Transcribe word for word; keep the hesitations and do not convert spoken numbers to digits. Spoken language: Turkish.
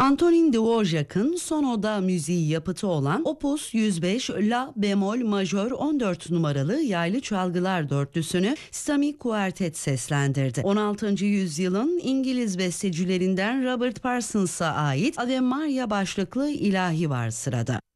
Antonin Dvorak'ın son oda müziği yapıtı olan Opus yüz beş La bemol majör on dört numaralı yaylı çalgılar dörtlüsünü Stami Kuartet seslendirdi. on altıncı yüzyılın İngiliz bestecilerinden Robert Parsons'a ait Ave Maria başlıklı ilahi var sırada.